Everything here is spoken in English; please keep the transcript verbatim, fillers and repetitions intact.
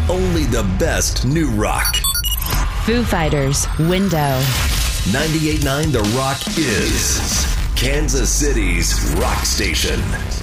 only the best new rock. Foo Fighters, Window. ninety-eight point nine The Rock is Kansas City's rock station.